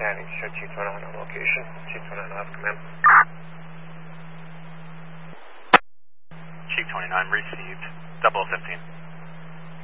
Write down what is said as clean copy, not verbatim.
Scanning, show Chief 29 on location. Chief 29 have command. Chief 29 received. 0015.